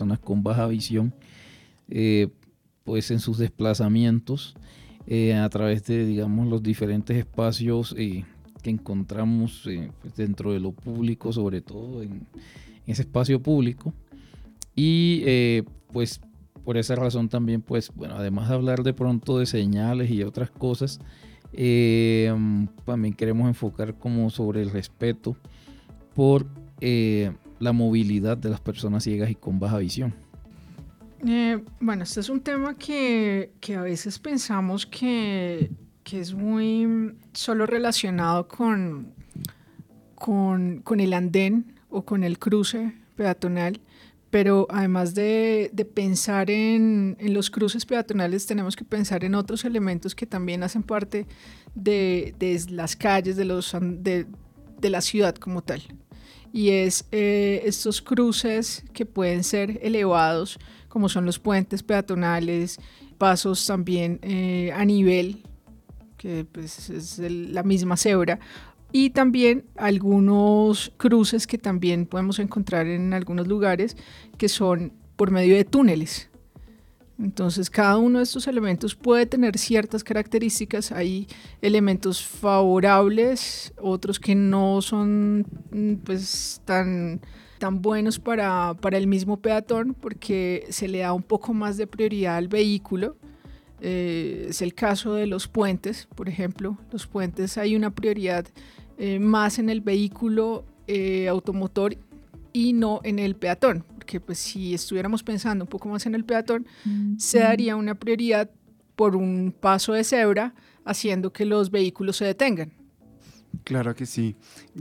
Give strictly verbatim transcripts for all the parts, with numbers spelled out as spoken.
personas con baja visión, eh, pues en sus desplazamientos eh, a través de, digamos, los diferentes espacios eh, que encontramos eh, pues dentro de lo público, sobre todo en ese espacio público. Y eh, pues por esa razón también, pues bueno, además de hablar de pronto de señales y otras cosas, eh, también queremos enfocar como sobre el respeto por eh, la movilidad de las personas ciegas y con baja visión. Eh, bueno, este es un tema que, que a veces pensamos que, que es muy solo relacionado con, con, con el andén o con el cruce peatonal, pero además de, de pensar en, en los cruces peatonales, tenemos que pensar en otros elementos que también hacen parte de, de las calles, de, los, de, de la ciudad como tal. Y es eh, estos cruces que pueden ser elevados, como son los puentes peatonales, pasos también eh, a nivel, que pues, es el, la misma cebra, y también algunos cruces que también podemos encontrar en algunos lugares, que son por medio de túneles. Entonces, cada uno de estos elementos puede tener ciertas características. Hay elementos favorables, otros que no son pues, tan, tan buenos para, para el mismo peatón, porque se le da un poco más de prioridad al vehículo. Eh, es el caso de los puentes, por ejemplo. Los puentes hay una prioridad eh, más en el vehículo eh, automotor y no en el peatón. Que pues si estuviéramos pensando un poco más en el peatón, mm-hmm. se daría una prioridad por un paso de cebra, haciendo que los vehículos se detengan. Claro que sí.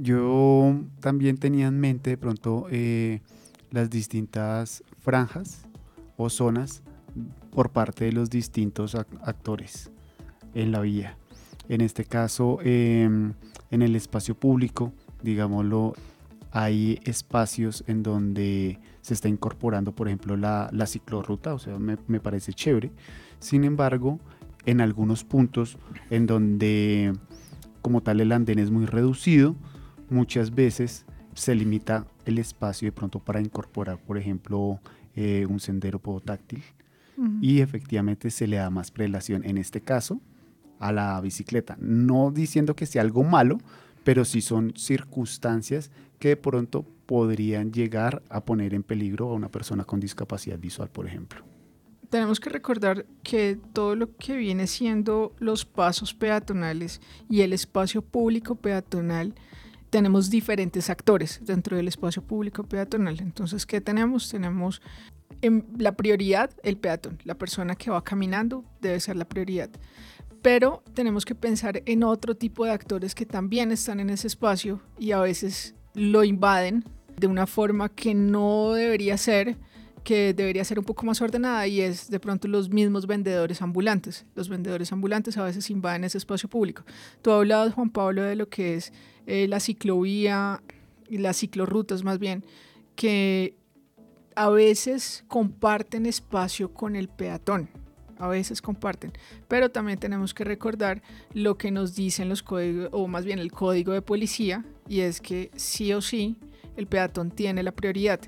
Yo también tenía en mente de pronto eh, las distintas franjas o zonas por parte de los distintos actores en la vía. En este caso, eh, en el espacio público, digámoslo, hay espacios en donde se está incorporando, por ejemplo, la, la ciclorruta, o sea, me, me parece chévere. Sin embargo, en algunos puntos en donde como tal el andén es muy reducido, muchas veces se limita el espacio de pronto para incorporar, por ejemplo, eh, un sendero podotáctil, uh-huh. y efectivamente se le da más prelación, en este caso, a la bicicleta. No diciendo que sea algo malo, pero sí son circunstancias que de pronto podrían llegar a poner en peligro a una persona con discapacidad visual, por ejemplo. Tenemos que recordar que todo lo que viene siendo los pasos peatonales y el espacio público peatonal, tenemos diferentes actores dentro del espacio público peatonal. Entonces, ¿qué tenemos? Tenemos en la prioridad el peatón, la persona que va caminando debe ser la prioridad. Pero tenemos que pensar en otro tipo de actores que también están en ese espacio y a veces lo invaden de una forma que no debería ser, que debería ser un poco más ordenada, y es de pronto los mismos vendedores ambulantes. Los vendedores ambulantes a veces invaden ese espacio público. Tú hablabas, Juan Pablo, de lo que es eh, la ciclovía y las ciclorrutas más bien, que a veces comparten espacio con el peatón. A veces comparten, pero también tenemos que recordar lo que nos dicen los códigos, o más bien el código de policía, y es que sí o sí el peatón tiene la prioridad.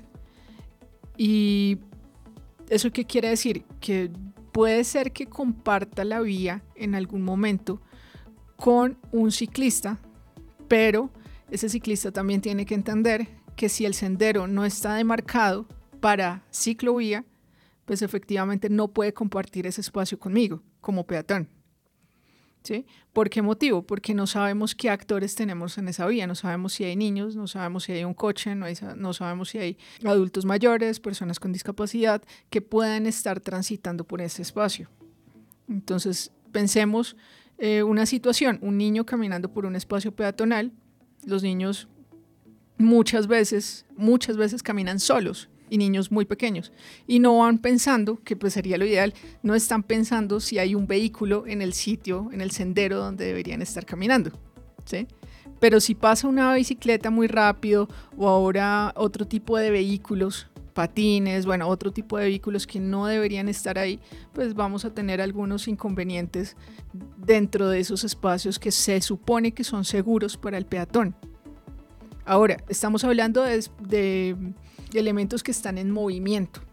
¿Y eso qué quiere decir? Que puede ser que comparta la vía en algún momento con un ciclista, pero ese ciclista también tiene que entender que si el sendero no está demarcado para ciclovía, pues efectivamente no puede compartir ese espacio conmigo como peatón. ¿Sí? ¿Por qué motivo? Porque no sabemos qué actores tenemos en esa vía, no sabemos si hay niños, no sabemos si hay un coche, no, hay, no sabemos si hay adultos mayores, personas con discapacidad que puedan estar transitando por ese espacio. Entonces, pensemos eh, una situación, un niño caminando por un espacio peatonal. Los niños muchas veces, muchas veces caminan solos, y niños muy pequeños, y no van pensando, que pues sería lo ideal, no están pensando si hay un vehículo en el sitio, en el sendero donde deberían estar caminando, ¿sí? Pero si pasa una bicicleta muy rápido, o ahora otro tipo de vehículos, patines, bueno, otro tipo de vehículos que no deberían estar ahí, pues vamos a tener algunos inconvenientes dentro de esos espacios que se supone que son seguros para el peatón. Ahora, estamos hablando de, de elementos que están en movimiento,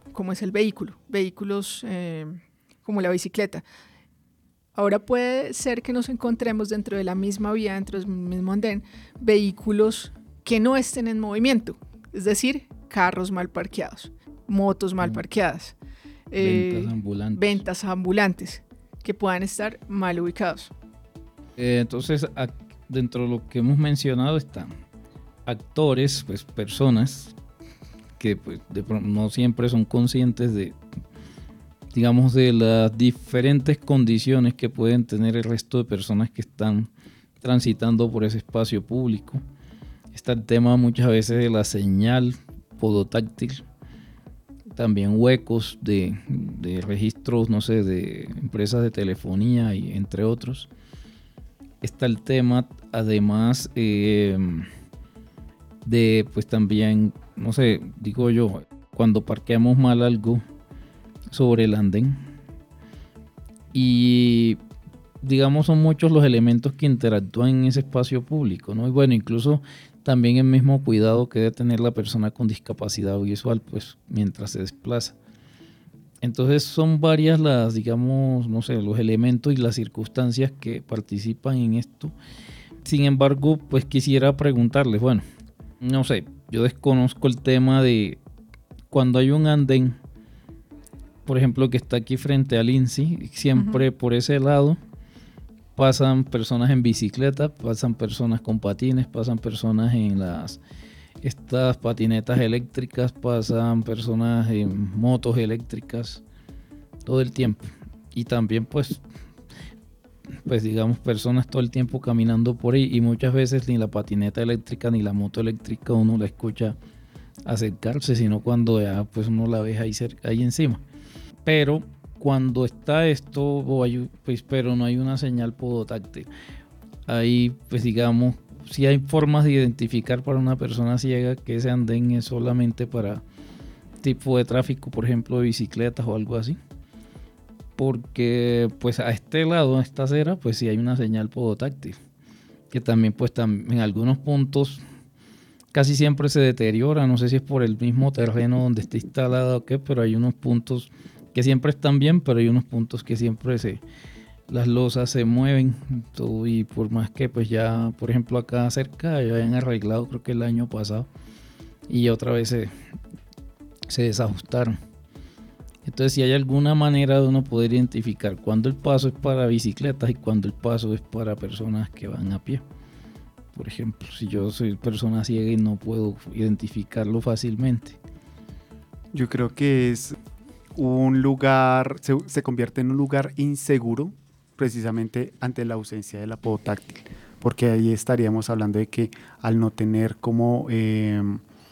como es el vehículo, vehículos eh, como la bicicleta. Ahora puede ser que nos encontremos dentro de la misma vía, dentro del mismo andén, vehículos que no estén en movimiento, es decir, carros mal parqueados, motos mal parqueadas, eh, ventas ambulantes. ventas ambulantes que puedan estar mal ubicados. Eh, entonces, a, dentro de lo que hemos mencionado están actores, pues personas que pues, de, no siempre son conscientes de, digamos, de las diferentes condiciones que pueden tener el resto de personas que están transitando por ese espacio público. Está el tema muchas veces de la señal podotáctil, también huecos de, de registros, no sé, de empresas de telefonía y entre otros. Está el tema, además, eh, de, pues también, no sé, digo yo, cuando parqueamos mal algo sobre el andén. Y, digamos, son muchos los elementos que interactúan en ese espacio público, ¿no? Y bueno, incluso también el mismo cuidado que debe tener la persona con discapacidad visual, pues, mientras se desplaza. Entonces son varias las, digamos, no sé, los elementos y las circunstancias que participan en esto. Sin embargo, pues quisiera preguntarles, bueno, no sé, yo desconozco el tema de cuando hay un andén, por ejemplo, que está aquí frente al I N S I, siempre uh-huh. por ese lado pasan personas en bicicleta, pasan personas con patines, pasan personas en las estas patinetas eléctricas, pasan personas en motos eléctricas todo el tiempo. Y también pues, pues digamos personas todo el tiempo caminando por ahí, y muchas veces ni la patineta eléctrica ni la moto eléctrica uno la escucha acercarse, sino cuando ya pues uno la ve ahí, cerca, ahí encima. Pero cuando está esto, o hay, pues, pero no hay una señal podotáctil, ahí pues digamos, si hay formas de identificar para una persona ciega que ese andén es solamente para tipo de tráfico, por ejemplo de bicicletas o algo así, porque pues a este lado, a esta acera, pues sí hay una señal podotáctil, que también pues tam- en algunos puntos casi siempre se deteriora, no sé si es por el mismo terreno donde está instalado o qué, pero hay unos puntos que siempre están bien, pero hay unos puntos que siempre se... las losas se mueven todo, y por más que pues ya, por ejemplo acá cerca ya habían arreglado, creo que el año pasado, y otra vez se, se desajustaron. Entonces si hay alguna manera de uno poder identificar cuando el paso es para bicicletas y cuando el paso es para personas que van a pie. Por ejemplo, si yo soy persona ciega y no puedo identificarlo fácilmente. Yo creo que es un lugar, se, se convierte en un lugar inseguro precisamente ante la ausencia de la podotáctil, porque ahí estaríamos hablando de que al no tener como eh,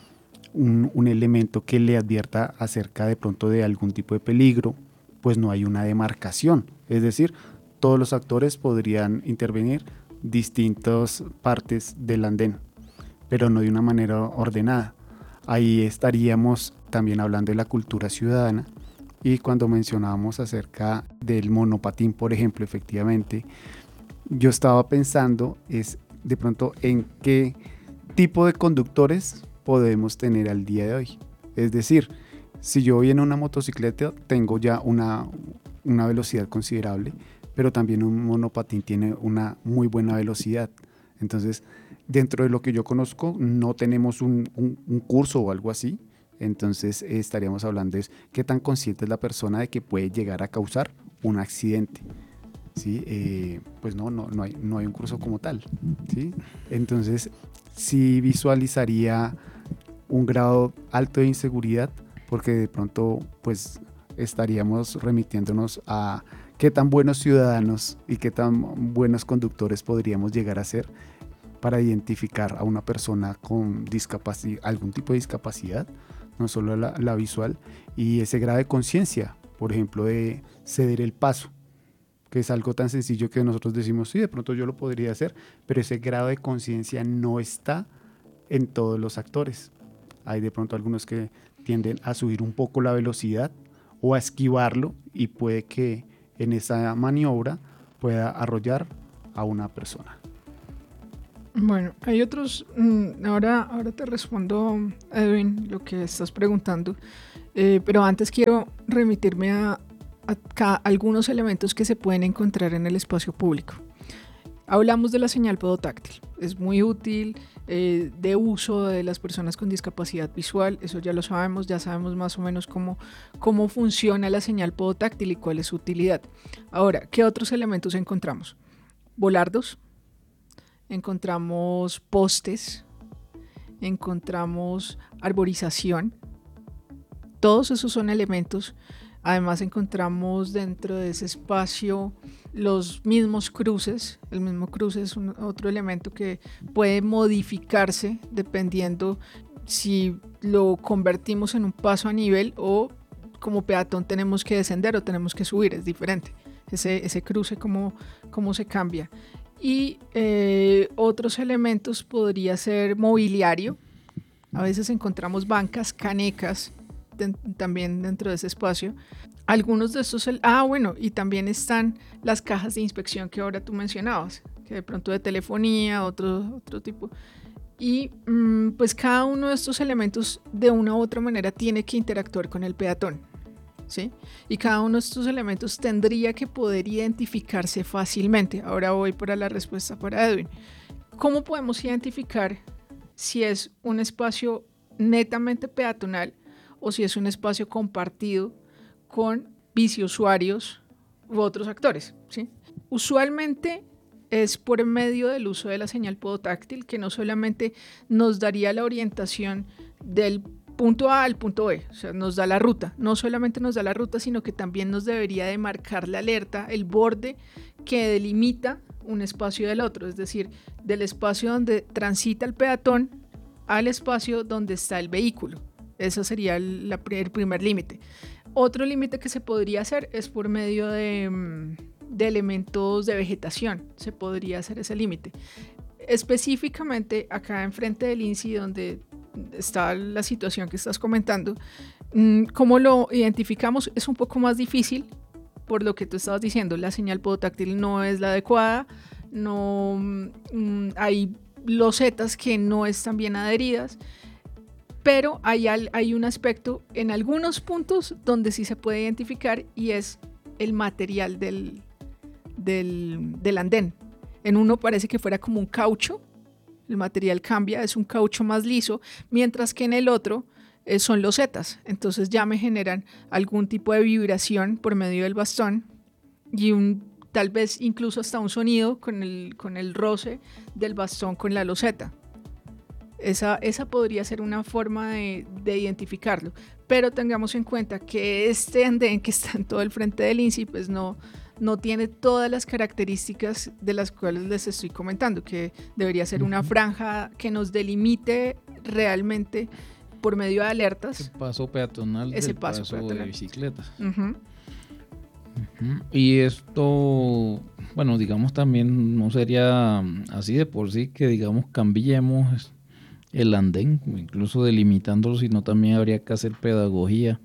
un, un elemento que le advierta acerca de pronto de algún tipo de peligro, pues no hay una demarcación, es decir, todos los actores podrían intervenir distintas partes del andén, pero no de una manera ordenada. Ahí estaríamos también hablando de la cultura ciudadana. Y cuando mencionábamos acerca del monopatín, por ejemplo, efectivamente, yo estaba pensando es de pronto en qué tipo de conductores podemos tener al día de hoy. Es decir, si yo voy en una motocicleta, tengo ya una, una velocidad considerable, pero también un monopatín tiene una muy buena velocidad. Entonces, dentro de lo que yo conozco, no tenemos un, un, un curso o algo así. Entonces eh, estaríamos hablando de qué tan consciente es la persona de que puede llegar a causar un accidente, ¿sí? Eh, pues no, no, no, hay, no hay un curso como tal, ¿sí? Entonces sí visualizaría un grado alto de inseguridad, porque de pronto pues estaríamos remitiéndonos a qué tan buenos ciudadanos y qué tan buenos conductores podríamos llegar a ser para identificar a una persona con discapacidad, algún tipo de discapacidad, no solo la, la visual, y ese grado de conciencia, por ejemplo, de ceder el paso, que es algo tan sencillo que nosotros decimos, sí, de pronto yo lo podría hacer, pero ese grado de conciencia no está en todos los actores. Hay de pronto algunos que tienden a subir un poco la velocidad o a esquivarlo, y puede que en esa maniobra pueda arrollar a una persona. Bueno, hay otros, ahora, ahora te respondo, Edwin, lo que estás preguntando. Eh, pero antes quiero remitirme a, a, a algunos elementos que se pueden encontrar en el espacio público. Hablamos de la señal podotáctil, es muy útil, eh, de uso de las personas con discapacidad visual, eso ya lo sabemos, ya sabemos más o menos cómo, cómo funciona la señal podotáctil y cuál es su utilidad. Ahora, ¿qué otros elementos encontramos? Volardos, encontramos postes, encontramos arborización, todos esos son elementos. Además encontramos dentro de ese espacio los mismos cruces. El mismo cruce es un, otro elemento que puede modificarse dependiendo si lo convertimos en un paso a nivel o como peatón tenemos que descender o tenemos que subir, es diferente. Ese, ese cruce cómo, cómo se cambia. Y eh, otros elementos podría ser mobiliario. A veces encontramos bancas, canecas, De, también dentro de ese espacio. Algunos de estos, ah bueno, y también están las cajas de inspección que ahora tú mencionabas, que de pronto de telefonía, otro, otro tipo. Y mmm, pues cada uno de estos elementos de una u otra manera tiene que interactuar con el peatón, ¿sí? Y cada uno de estos elementos tendría que poder identificarse fácilmente. Ahora voy para la respuesta para Edwin. ¿Cómo podemos identificar si es un espacio netamente peatonal o si es un espacio compartido con biciusuarios u otros actores, ¿sí? Usualmente es por medio del uso de la señal podotáctil, que no solamente nos daría la orientación del punto A al punto B, o sea, nos da la ruta, no solamente nos da la ruta, sino que también nos debería de marcar la alerta, el borde que delimita un espacio del otro, es decir, del espacio donde transita el peatón al espacio donde está el vehículo. Ese sería el, la, el primer límite. Otro límite que se podría hacer es por medio de, de elementos de vegetación. Se podría hacer ese límite. Específicamente acá enfrente del I N S I, donde está la situación que estás comentando, ¿cómo lo identificamos? Es un poco más difícil por lo que tú estabas diciendo. La señal podotáctil no es la adecuada, no, mmm, hay losetas que no están bien adheridas. Pero hay, hay un aspecto en algunos puntos donde sí se puede identificar y es el material del, del, del andén. En uno parece que fuera como un caucho, el material cambia, es un caucho más liso, mientras que en el otro eh, son losetas. Entonces ya me generan algún tipo de vibración por medio del bastón y un, tal vez incluso hasta un sonido con el, con el roce del bastón con la loseta. Esa, esa podría ser una forma de, de identificarlo, pero tengamos en cuenta que este andén que está en todo el frente del I N S I pues no, no tiene todas las características de las cuales les estoy comentando, que debería ser una franja que nos delimite realmente por medio de alertas. El paso peatonal ese del paso, paso peatonal. de bicicletas. Uh-huh. Uh-huh. Y esto, bueno, digamos también no sería así de por sí que digamos cambiemos el andén, incluso delimitándolo, sino también habría que hacer pedagogía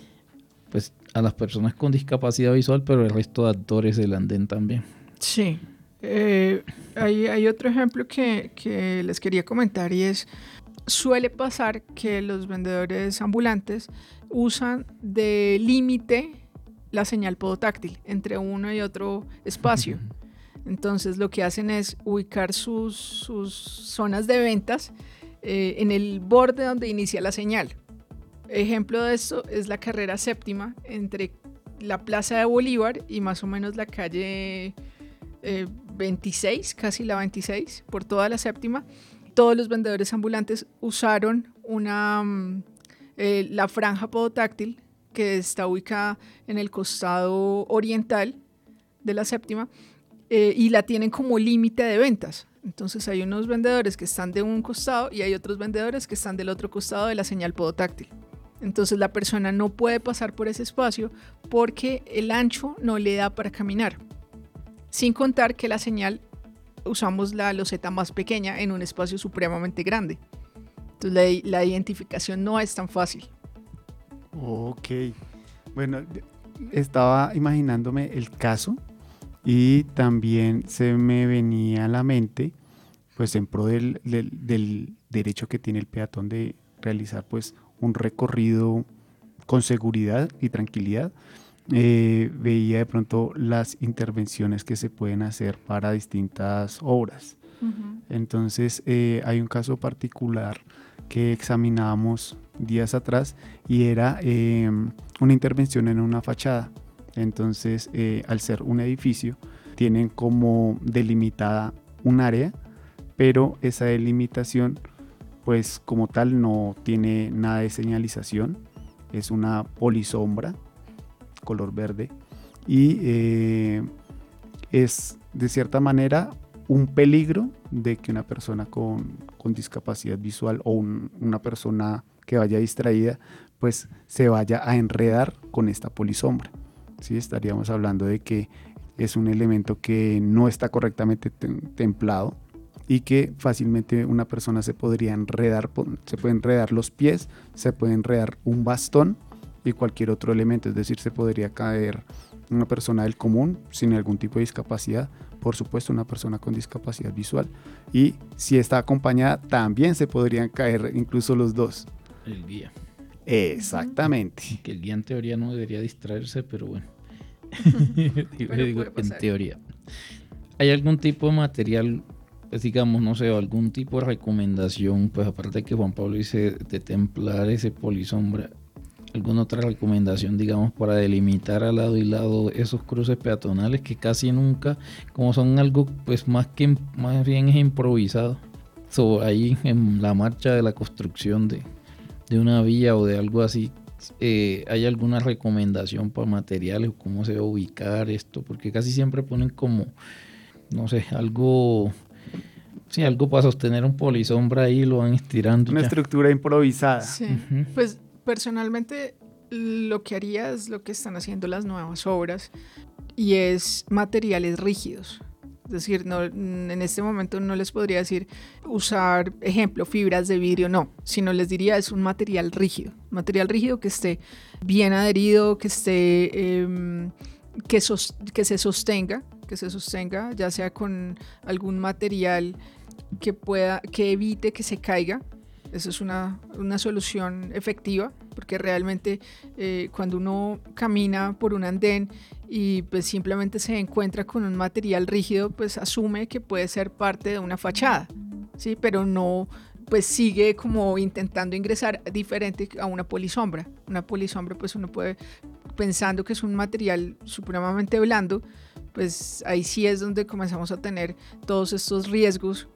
pues a las personas con discapacidad visual, pero el resto de actores del andén también. Sí, eh, hay, hay otro ejemplo que, que les quería comentar y es, suele pasar que los vendedores ambulantes usan de límite la señal podotáctil entre uno y otro espacio. Entonces lo que hacen es ubicar sus, sus zonas de ventas Eh, en el borde donde inicia la señal. Ejemplo de esto es la carrera séptima entre la Plaza de Bolívar y más o menos la calle eh, veintiséis, casi la veintiséis, por toda la séptima. Todos los vendedores ambulantes usaron una, eh, la franja podotáctil que está ubicada en el costado oriental de la séptima eh, y la tienen como límite de ventas. Entonces hay unos vendedores que están de un costado y hay otros vendedores que están del otro costado de la señal podotáctil. Entonces la persona no puede pasar por ese espacio porque el ancho no le da para caminar. Sin contar que la señal, usamos la loseta más pequeña en un espacio supremamente grande. Entonces la, la identificación no es tan fácil. Ok. Bueno, estaba imaginándome el caso y también se me venía a la mente, pues en pro del, del, del derecho que tiene el peatón de realizar pues un recorrido con seguridad y tranquilidad, eh, veía de pronto las intervenciones que se pueden hacer para distintas obras. Uh-huh. Entonces eh, hay un caso particular que examinábamos días atrás y era eh, una intervención en una fachada. Entonces eh, al ser un edificio tienen como delimitada un área, pero esa delimitación pues como tal no tiene nada de señalización, es una polisombra color verde y eh, es de cierta manera un peligro de que una persona con, con discapacidad visual o un, una persona que vaya distraída pues se vaya a enredar con esta polisombra. ¿Sí? Estaríamos hablando de que es un elemento que no está correctamente tem- templado y que fácilmente una persona se podría enredar, se puede enredar los pies, se puede enredar un bastón y cualquier otro elemento, es decir, se podría caer una persona del común sin algún tipo de discapacidad, por supuesto una persona con discapacidad visual, y si está acompañada también se podrían caer incluso los dos. El guía. Exactamente. Que el guía en teoría no debería distraerse, pero bueno. Pero digo, en teoría. ¿Hay algún tipo de material, pues digamos, no sé, algún tipo de recomendación, pues aparte de que Juan Pablo dice de templar ese polisombra, alguna otra recomendación, digamos, para delimitar al lado y lado esos cruces peatonales que casi nunca, como son algo pues más que más bien es improvisado, so, ahí en la marcha de la construcción de, de una vía o de algo así, eh, ¿hay alguna recomendación para materiales o cómo se va a ubicar esto? Porque casi siempre ponen como, no sé, algo... Sí, algo para sostener un polisombra ahí, lo van estirando. Una ya. estructura improvisada. Sí, Uh-huh. pues personalmente lo que haría es lo que están haciendo las nuevas obras y es materiales rígidos. Es decir, no, en este momento no les podría decir usar, ejemplo, fibras de vidrio, no, sino les diría es un material rígido, material rígido que esté bien adherido, que esté, eh, que, sos, que se sostenga, que se sostenga, ya sea con algún material que pueda, que evite que se caiga. Eso es una, una solución efectiva, porque realmente eh, cuando uno camina por un andén y pues simplemente se encuentra con un material rígido, pues asume que puede ser parte de una fachada, ¿sí? Pero no, pues sigue como intentando ingresar diferente a una polisombra. Una polisombra, pues uno puede, pensando que es un material supremamente blando, pues ahí sí es donde comenzamos a tener todos estos riesgos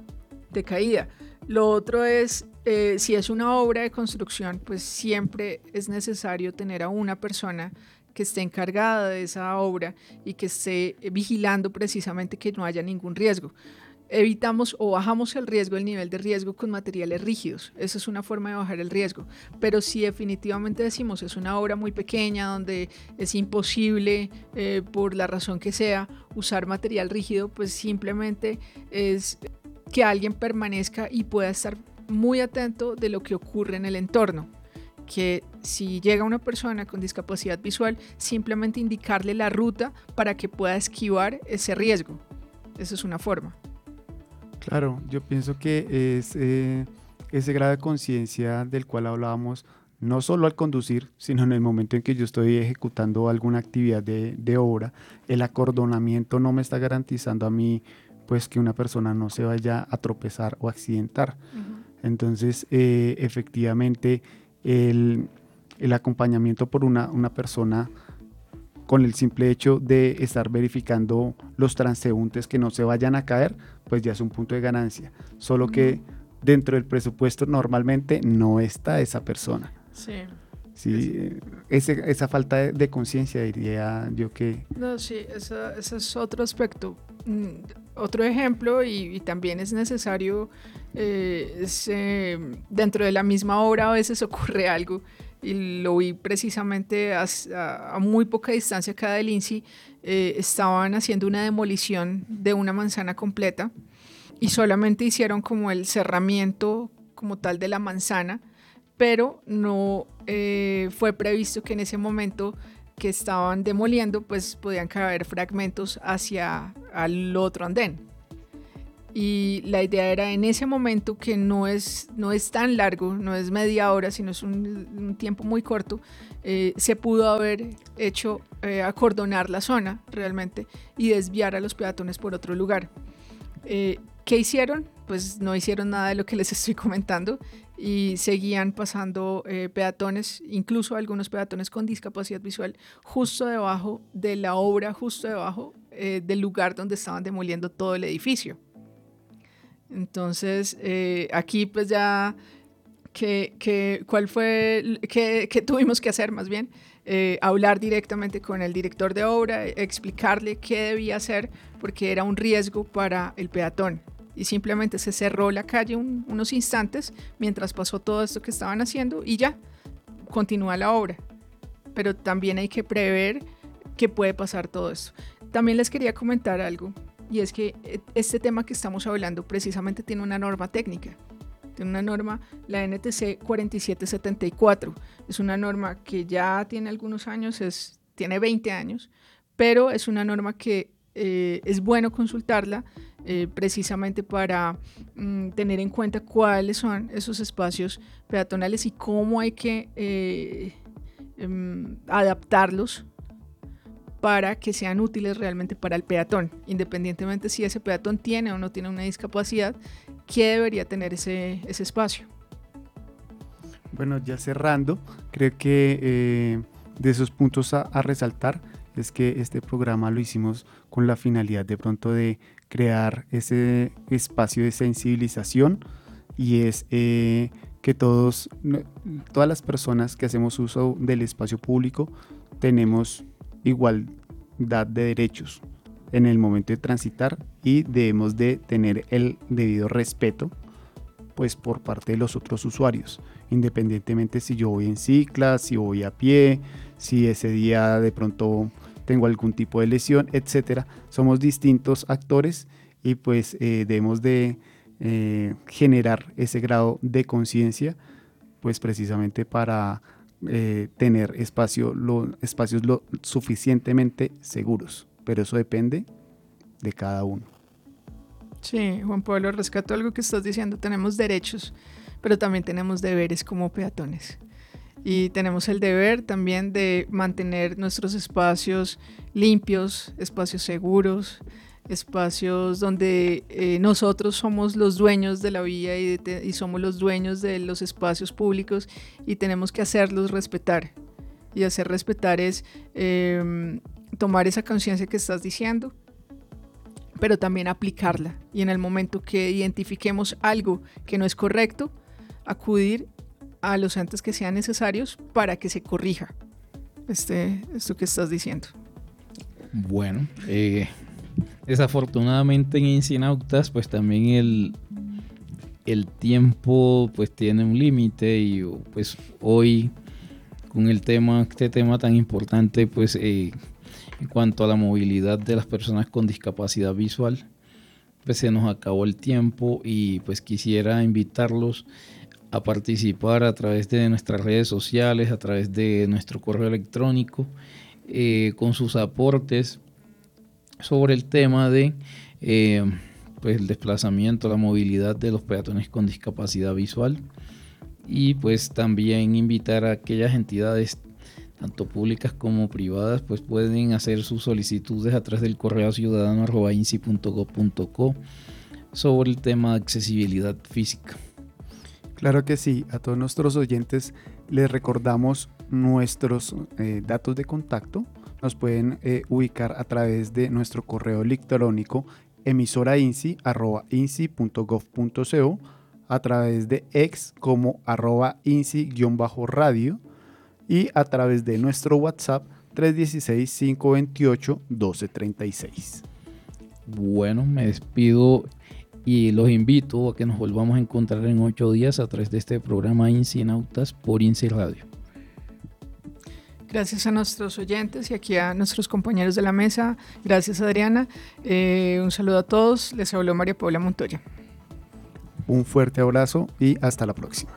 de caída. Lo otro es, eh, si es una obra de construcción, pues siempre es necesario tener a una persona que esté encargada de esa obra y que esté vigilando precisamente que no haya ningún riesgo. Evitamos o bajamos el riesgo, el nivel de riesgo con materiales rígidos. Esa es una forma de bajar el riesgo. Pero si definitivamente decimos es una obra muy pequeña donde es imposible, eh, por la razón que sea, usar material rígido, pues simplemente es que alguien permanezca y pueda estar muy atento de lo que ocurre en el entorno. Que si llega una persona con discapacidad visual, simplemente indicarle la ruta para que pueda esquivar ese riesgo. Esa es una forma. Claro, yo pienso que es eh, ese grado de conciencia del cual hablábamos, no solo al conducir, sino en el momento en que yo estoy ejecutando alguna actividad de, de obra. El acordonamiento no me está garantizando a mí pues que una persona no se vaya a tropezar o accidentar. Uh-huh. Entonces, eh, efectivamente, el, el acompañamiento por una, una persona con el simple hecho de estar verificando los transeúntes que no se vayan a caer, pues ya es un punto de ganancia. Solo uh-huh. que dentro del presupuesto normalmente no está esa persona. Sí. Sí, ese, esa falta de, de conciencia, diría yo que... No, sí, ese es otro aspecto. Mm, otro ejemplo, y, y también es necesario, eh, es, eh, dentro de la misma obra a veces ocurre algo, y lo vi precisamente a, a, a muy poca distancia acá del I N S I, eh, estaban haciendo una demolición de una manzana completa y solamente hicieron como el cerramiento como tal de la manzana, pero no eh, fue previsto que en ese momento que estaban demoliendo, pues podían caer fragmentos hacia el otro andén. y la idea era en ese momento, que no es, no es tan largo, no es media hora, sino es un, un tiempo muy corto, eh, se pudo haber hecho eh, acordonar la zona realmente y desviar a los peatones por otro lugar. Eh, ¿Qué hicieron? Pues no hicieron nada de lo que les estoy comentando y seguían pasando eh, peatones, incluso algunos peatones con discapacidad visual, justo debajo de la obra, justo debajo eh, del lugar donde estaban demoliendo todo el edificio. Entonces, eh, aquí pues ya, que, que, ¿cuál fue, qué, qué tuvimos que hacer más bien? Eh, hablar directamente con el director de obra, explicarle qué debía hacer, porque era un riesgo para el peatón. Y simplemente se cerró la calle un, unos instantes mientras pasó todo esto que estaban haciendo y ya, continúa la obra. Pero también hay que prever que puede pasar todo esto. También les quería comentar algo, y es que este tema que estamos hablando precisamente tiene una norma técnica. Tiene una norma, la N T C cuarenta y siete setenta y cuatro. Es una norma que ya tiene algunos años, es, tiene veinte años, pero es una norma que eh, es bueno consultarla, Eh, precisamente para mm, tener en cuenta cuáles son esos espacios peatonales y cómo hay que eh, eh, adaptarlos para que sean útiles realmente para el peatón, independientemente si ese peatón tiene o no tiene una discapacidad, ¿qué debería tener ese, ese espacio? Bueno, ya cerrando, creo que eh, de esos puntos a, a resaltar es que este programa lo hicimos con la finalidad de pronto de crear ese espacio de sensibilización, y es eh, que todos, todas las personas que hacemos uso del espacio público tenemos igualdad de derechos en el momento de transitar, y debemos de tener el debido respeto pues por parte de los otros usuarios, independientemente si yo voy en cicla, si voy a pie, si ese día de pronto tengo algún tipo de lesión, etcétera. Somos distintos actores y pues eh, debemos de eh, generar ese grado de conciencia, pues precisamente para eh, tener espacio, lo, espacios lo suficientemente seguros, pero eso depende de cada uno. Sí, Juan Pablo, rescato algo que estás diciendo, tenemos derechos, pero también tenemos deberes como peatones. Y tenemos el deber también de mantener nuestros espacios limpios, espacios seguros, espacios donde eh, nosotros somos los dueños de la vía y, de, y somos los dueños de los espacios públicos, y tenemos que hacerlos respetar. Y hacer respetar es eh, tomar esa conciencia que estás diciendo, pero también aplicarla. Y en el momento que identifiquemos algo que no es correcto, acudir a los entes que sean necesarios para que se corrija este, esto que estás diciendo. Bueno, eh, desafortunadamente en Incinautas pues también el, el tiempo pues tiene un límite, y pues hoy con el tema, este tema tan importante pues eh, en cuanto a la movilidad de las personas con discapacidad visual, pues se nos acabó el tiempo, y pues quisiera invitarlos a participar a través de nuestras redes sociales, a través de nuestro correo electrónico, eh, con sus aportes sobre el tema de eh, pues el desplazamiento, la movilidad de los peatones con discapacidad visual, y pues también invitar a aquellas entidades tanto públicas como privadas, pues pueden hacer sus solicitudes a través del correo ciudadano arroba inci punto gob punto co sobre el tema de accesibilidad física. Claro que sí, a todos nuestros oyentes les recordamos nuestros eh, datos de contacto. Nos pueden eh, ubicar a través de nuestro correo electrónico emisorainci arroba inci punto gob punto co, a través de ex como arroba inci-radio, y a través de nuestro WhatsApp tres uno seis, cinco dos ocho, uno dos tres seis. Bueno, me despido y los invito a que nos volvamos a encontrar en ocho días a través de este programa Incinautas por INCI Radio. Gracias a nuestros oyentes y aquí a nuestros compañeros de la mesa. Gracias, Adriana. Eh, un saludo a todos. Les habló María Paula Montoya. Un fuerte abrazo y hasta la próxima.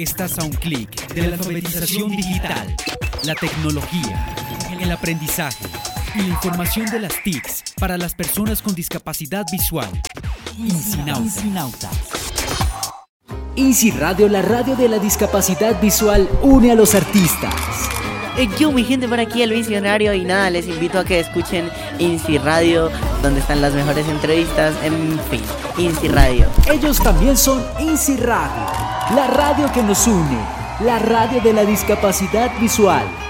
Estás a un clic de la alfabetización digital, la tecnología, el aprendizaje y la información de las T I Cs para las personas con discapacidad visual. INCINAUTA. INSI Radio, la radio de la discapacidad visual, une a los artistas. Eh, Yo, mi gente, por aquí el visionario, y nada, les invito a que escuchen INSI Radio, donde están las mejores entrevistas, en fin, INSI Radio. Ellos también son INSI Radio, la radio que nos une, la radio de la discapacidad visual.